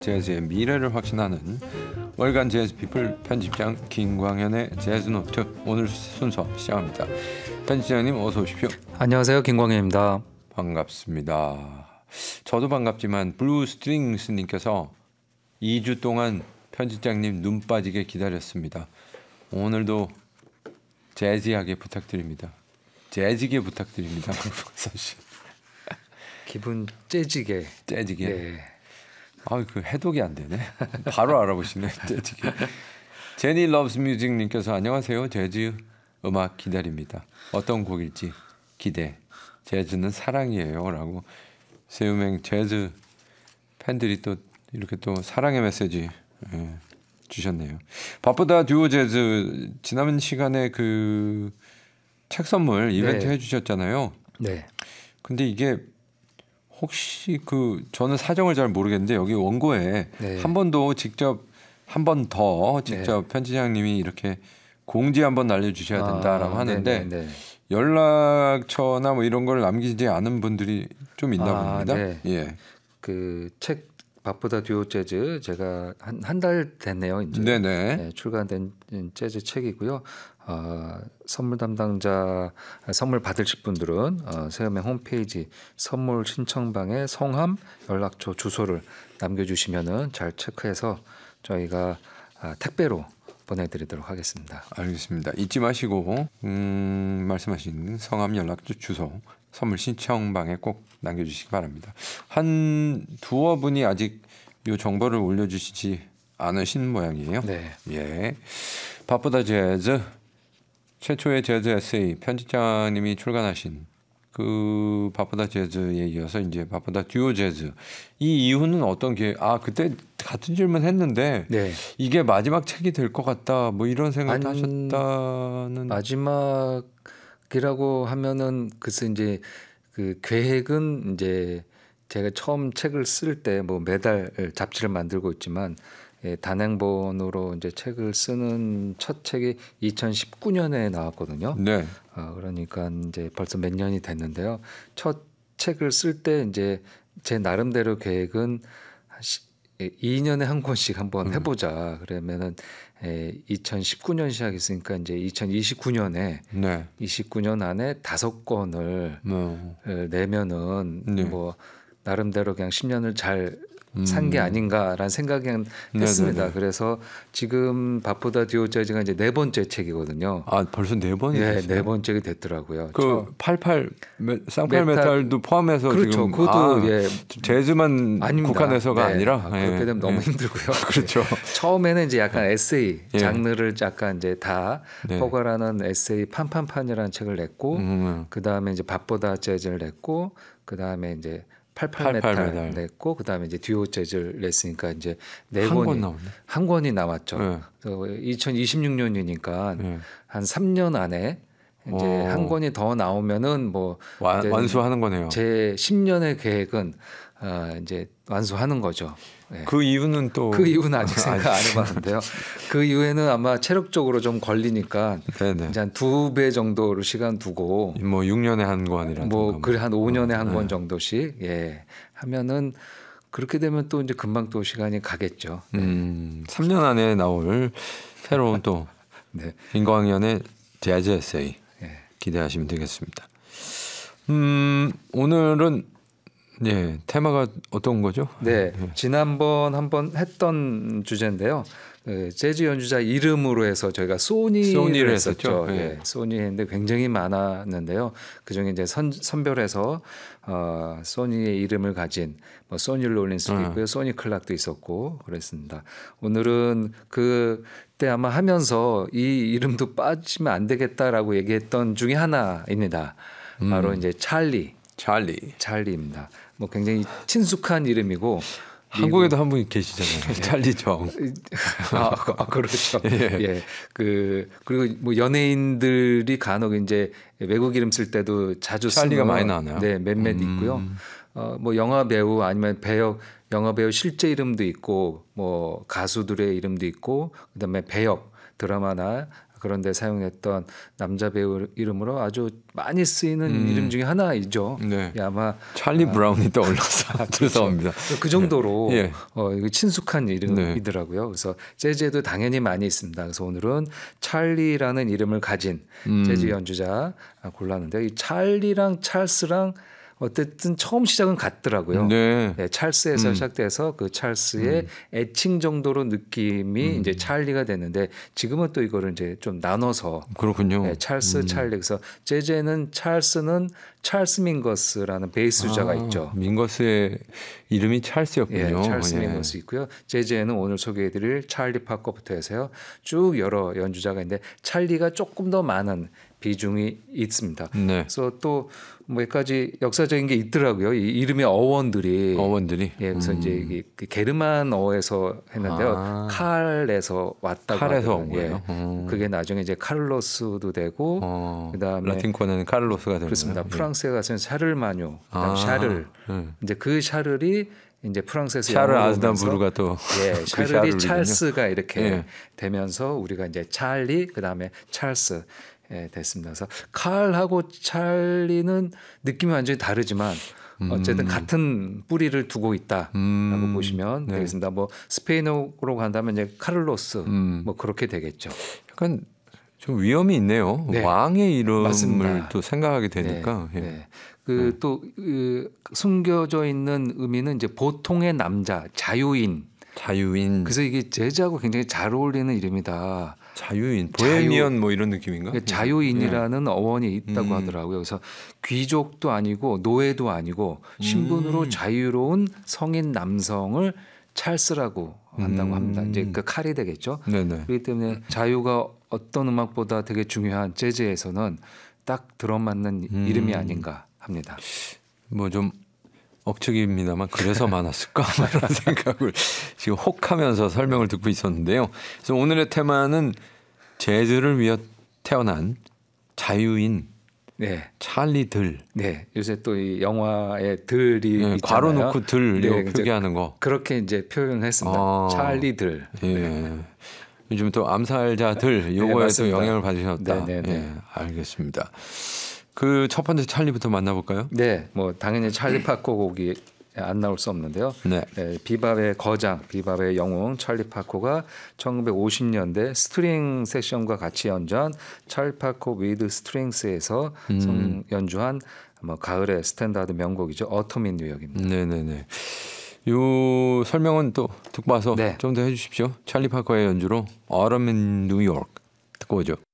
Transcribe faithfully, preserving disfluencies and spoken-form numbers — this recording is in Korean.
재즈의 미래를 확신하는 월간 재즈 피플 편집장 김광현의 재즈 노트, 오늘 순서 시작합니다. 편집장님 어서 오십시오. 안녕하세요, 김광현입니다. 반갑습니다. 저도 반갑지만 블루 스트링스님께서 이 주 동안 편집장님 눈 빠지게 기다렸습니다. 오늘도 재즈하게 부탁드립니다. 재즈게 부탁드립니다. 사실 기분 째지게. 재즈게. 네. 아, 그 해독이 안 되네. 바로 알아보시네. 재즈게. 제니 러브스 뮤직님께서 안녕하세요. 재즈 음악 기다립니다. 어떤 곡일지 기대. 재즈는 사랑이에요라고 세우맹 재즈 팬들이 또 이렇게 또 사랑의 메시지 예, 주셨네요. 바쁘다 듀오 재즈 지난 시간에 그 책 선물 이벤트 네. 해주셨잖아요. 네. 근데 이게 혹시 그 저는 사정을 잘 모르겠는데 여기 원고에 네. 한 번 더 직접 한 번 더 직접 네. 편집장님이 이렇게 공지 한번 날려주셔야 된다라고 아, 하는데 네네네. 연락처나 뭐 이런 걸 남기지 않은 분들이 좀 있나 아, 봅니다. 네. 예. 그 책 바쁘다 듀오 재즈 제가 한 한 달 됐네요. 이제 네네. 네, 출간된 재즈 책이고요. 어, 선물 담당자 선물 받으실 분들은 어, 세우맹 홈페이지 선물 신청방에 성함, 연락처, 주소를 남겨주시면은 잘 체크해서 저희가 아, 택배로 보내드리도록 하겠습니다. 알겠습니다. 잊지 마시고 음, 말씀하신 성함, 연락처, 주소 선물 신청방에 꼭 남겨주시기 바랍니다. 한 두어 분이 아직 이 정보를 올려주시지 않으신 모양이에요. 네. 예. 바쁘다 재즈 최초의 재즈 에세이 편집장님이 출간하신 그 바쁘다 재즈에 이어서 이제 바쁘다 듀오 재즈, 이 이유는 어떤 게 아 그때 같은 질문 했는데 네. 이게 마지막 책이 될 것 같다 뭐 이런 생각도 안- 하셨다는. 마지막이라고 하면은 글쎄 이제 그 계획은 이제 제가 처음 책을 쓸 때 뭐 매달 잡지를 만들고 있지만 예, 단행본으로 이제 책을 쓰는 첫 책이 이천십구 년에 나왔거든요. 네. 어, 그러니까 이제 벌써 몇 년이 됐는데요. 첫 책을 쓸 때 이제 제 나름대로 계획은 한 시- 예, 이 년에 한 권씩 한번 해보자. 그러면은 에, 이천십구 년 시작했으니까 이제 이천이십구 년에 네. 이십구 년 안에 다섯 권을 뭐 에, 내면은 네. 뭐 나름대로 그냥 십 년을 잘 산 게 아닌가라는 생각이 했습니다. 네네네. 그래서 지금 바쁘다 듀오 재즈가 이제 네 번째 책이거든요. 아 벌써 네 번이 예, 됐어요. 네 번째가 됐더라고요. 그 팔팔 메- 쌍팔 메탈- 메탈도 포함해서 그렇죠. 지금 그것도 아, 예, 재즈만 아닙니다. 국한해서가 네. 아니라 아, 그렇게 예, 되면 너무 예. 힘들고요. 그렇죠. 처음에는 이제 약간 에세이 예. 장르를 약간 이제 다 네. 포괄하는 에세이 판판판이라는 책을 냈고 음, 그 다음에 이제 바쁘다 재즈를 냈고 그 다음에 이제 팔팔 팔팔 메탈 메탈. 냈고 그 다음에 이제 듀오 재즈를 냈으니까 이제 네 한 권 권이 나오네. 한 권이 남았죠. 네. 그래서 이천이십육 년이니까 예. 한 삼 년 안에 이제 어. 한 권이 더 나오면은 뭐 완, 이제 완수하는 거네요. 제 십 년의 계획은 어, 이제 완수하는 거죠. 예. 그 이유는 또 그 이유는 아직 생각 안 해봤는데요. 그 이후에는 아마 체력적으로 좀 걸리니까 네네. 이제 한 두 배 정도로 시간 두고 뭐 육 년에 한 권이라든가 뭐 그래 한 오 년에 한 권 네. 정도씩 예 하면은 그렇게 되면 또 이제 금방 또 시간이 가겠죠. 음, 삼 년 안에 나올 새로운 또 네. 김광현의 재즈 에세이 예. 기대하시면 되겠습니다. 음, 오늘은 예, 테마가 어떤 거죠? 네, 지난번 한번 했던 주제인데요. 그 재즈 연주자 이름으로 해서 저희가 소니를 소니를 했었죠. 했었죠. 예. 예, 소니인데 굉장히 많았는데요. 그 중에 이제 선, 선별해서 어, 소니의 이름을 가진 뭐 소니 롤린스도 음. 있고요, 소니 클락도 있었고 그랬습니다. 오늘은 그때 아마 하면서 이 이름도 빠지면 안 되겠다라고 얘기했던 중에 하나입니다. 바로 이제 찰리. 찰리. 찰리입니다. 뭐 굉장히 친숙한 이름이고 한국에도 한 분이 계시잖아요. 찰리 정. 아, 아 그렇죠. 예. 예. 그 그리고 뭐 연예인들이 간혹 이제 외국 이름 쓸 때도 자주 찰리가 쓰는 많이 나오나요? 네, 몇몇 음. 있고요. 어, 뭐 영화 배우 아니면 배역 영화 배우 실제 이름도 있고 뭐 가수들의 이름도 있고 그다음에 배역 드라마나 그런데 사용했던 남자 배우 이름으로 아주 많이 쓰이는 음. 이름 중에 하나이죠. 네. 예, 아마 찰리 브라운이 떠올라서 죄송합니다. 그 정도로 예. 어, 이거 친숙한 네. 이름이더라고요. 그래서 재즈에도 당연히 많이 있습니다. 그래서 오늘은 찰리라는 이름을 가진 음. 재즈 연주자 골랐는데 이 찰리랑 찰스랑 어쨌든 처음 시작은 같더라고요. 네. 네, 찰스에서 음. 시작돼서 그 찰스의 애칭 정도로 느낌이 음. 이제 찰리가 됐는데 지금은 또 이거를 이제 좀 나눠서 그렇군요. 네, 찰스, 음. 찰리. 그래서 재즈에는 찰스는 찰스 민거스라는 베이스 주자가 아, 있죠. 민거스의 이름이 찰스였군요. 예, 찰스 예. 민거스 있고요. 재즈에는 오늘 소개해드릴 찰리 파커부터 해서요. 쭉 여러 연주자가 있는데 찰리가 조금 더 많은 비중이 있습니다. 네. 그래서 또 몇 가지 역사적인 게 있더라고요. 이 이름의 어원들이. 어원들이. 예, 그래서 음. 이제 이게 그 게르만어에서 했는데요. 아. 칼에서 왔다고 칼에서 온 하더라고요. 거예요. 예. 음. 그게 나중에 이제 카를로스도 되고 어, 그다음에 라틴권은 카를로스가 되는 그렇습니다. 거예요. 프랑스에 가서는 샤를마뇨, 그다음 아. 샤를. 예. 이제 그 샤를이 이제 프랑스에서 샤를 영어로 아즈담부르가 또 예, 그 샤를이 샤를이군요. 찰스가 이렇게 예. 되면서 우리가 이제 찰리 그다음에 찰스 예, 됐습니다. 그래서 칼하고 찰리는 느낌이 완전히 다르지만 어쨌든 음. 같은 뿌리를 두고 있다라고 음. 보시면 네. 되겠습니다. 뭐 스페인어로 간다면 이제 카를로스 음. 뭐 그렇게 되겠죠. 약간 좀 위험이 있네요. 네. 왕의 이름을 맞습니다. 또 생각하게 되니까. 네, 예. 네. 그또 그 숨겨져 있는 의미는 이제 보통의 남자, 자유인. 자유인, 그래서 이게 재즈하고 굉장히 잘 어울리는 이름이다. 자유인, 보헤미언 뭐 이런 느낌인가? 그러니까 자유인이라는 어원이 있다고 음. 하더라고요. 그래서 귀족도 아니고 노예도 아니고 신분으로 음. 자유로운 성인 남성을 찰스라고 한다고 음. 합니다. 이제 그 칼이 되겠죠. 네네. 그렇기 때문에 자유가 어떤 음악보다 되게 중요한 재즈에서는 딱 들어맞는 음. 이름이 아닌가 합니다. 뭐 좀 억측입니다만 그래서 많았을까 이런 생각을 지금 혹하면서 설명을 듣고 있었는데요. 그래서 오늘의 테마는 재즈를 위해 태어난 자유인 네, 찰리들. 네. 요새 또 이 영화에 들이 예, 있잖아요. 괄호 놓고 들 네, 이거 이제 표기하는 거. 그렇게 이제 표현을 했습니다. 아. 찰리들. 예. 요즘 또 암살자들 요거에도 네, 맞습니다. 영향을 받으셨다. 네, 네, 네. 예, 알겠습니다. 그 첫 번째 찰리부터 만나볼까요? 네, 뭐 당연히 찰리 파커 곡이 안 나올 수 없는데요. 네. 네, 비밥의 거장, 비밥의 영웅 찰리 파커가 천구백오십 년대 스트링 세션과 같이 연주한 찰리 파커 위드 스트링스에서 음. 연주한 뭐 가을의 스탠다드 명곡이죠. 어텀 인 뉴욕입니다. 네네네. 요 설명은 또 듣고 와서 네. 좀 더 해주십시오. 찰리 파커의 연주로 Autumn in New York 듣고 오죠.